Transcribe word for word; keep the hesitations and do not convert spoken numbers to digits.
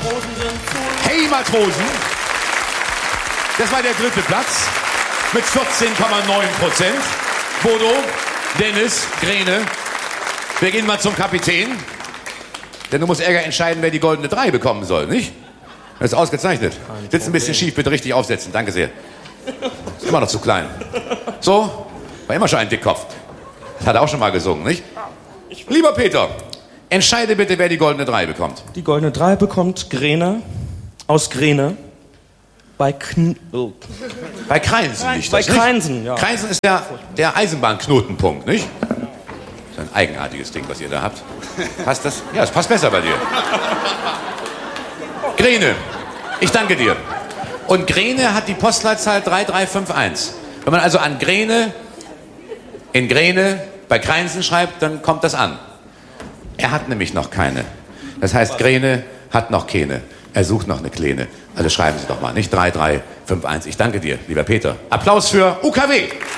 Matrosen sind zu... Hey Matrosen! Das war der dritte Platz mit vierzehn Komma neun Prozent. Bodo, Dennis, Grene. Wir gehen mal zum Kapitän. Denn du musst Ärger entscheiden, wer die goldene drei bekommen soll, nicht? Das ist ausgezeichnet. Sitzt ein bisschen schief, bitte richtig aufsetzen. Danke sehr. Ist immer noch zu klein. So, war immer schon ein Dickkopf. Das hat er auch schon mal gesungen, nicht? Lieber Peter, entscheide bitte, wer die goldene drei bekommt. Die goldene drei bekommt Grene aus Grene bei Kn... Oh. Bei Kreinsen liegt Bei das, nicht? Kreinsen, ja. Kreinsen ist der, der Eisenbahnknotenpunkt, nicht? Das ist ein eigenartiges Ding, was ihr da habt. Passt das? Ja, es passt besser bei dir. Grene, ich danke dir. Und Grene hat die Postleitzahl drei drei fünf eins. Wenn man also an Grene, in Grene, bei Kreinsen schreibt, dann kommt das an. Er hat nämlich noch keine. Das heißt, Grene hat noch keine. Er sucht noch eine Kleine. Also schreiben Sie doch mal, nicht drei drei fünf eins. Ich danke dir, lieber Peter. Applaus für U K W.